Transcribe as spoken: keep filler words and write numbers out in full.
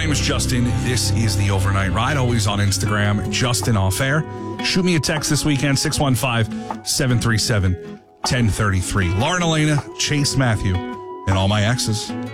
name is Justin. This is the Overnight Ride, always on Instagram, Justin Off Air. Shoot me a text this weekend, six one five, seven three seven, one zero three three. Lauren Elena, Chase Matthew, and all my exes.